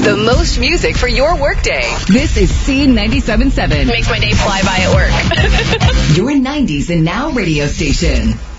The most music for your workday. This is C97.7. Makes my day fly by at work. Your 90s and now radio station.